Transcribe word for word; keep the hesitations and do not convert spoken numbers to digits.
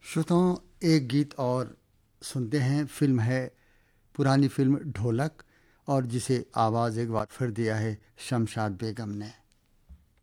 श्रोताओं, एक गीत और सुनते हैं। फिल्म है पुरानी फिल्म ढोलक, और जिसे आवाज़ एक बार फिर दिया है शमशाद बेगम ने।